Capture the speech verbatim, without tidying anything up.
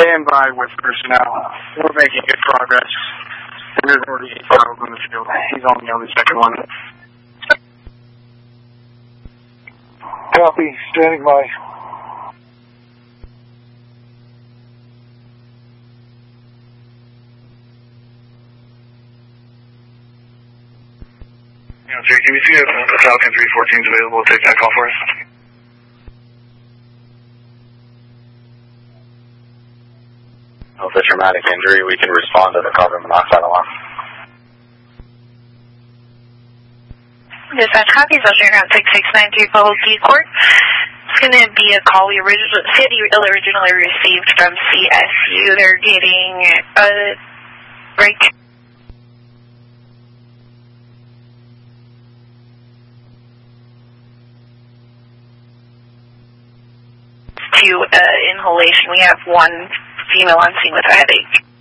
stand by with personnel. We're making good progress. There's already eight files on the field. He's only on the second one. Copy. Standing by. Sir, can we see if uh, Falcon three fourteen is available to take that call for us? Well, if it's a traumatic injury, we can respond to the carbon monoxide alarm. Dispatch copy, Social Ground six six nine three Public D Court. It's going to be a call we originally, city originally received from C S U. They're getting a break. To uh, inhalation. We have one female on scene with a headache.